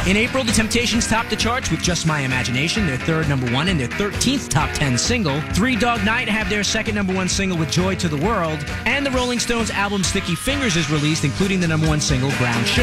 In April, the Temptations topped the charts with Just My Imagination, their third number one and their 13th top 10 single. Three Dog Night have their second number one single with Joy to the World. And the Rolling Stones album Sticky Fingers is released, including the number one single, Brown Sugar.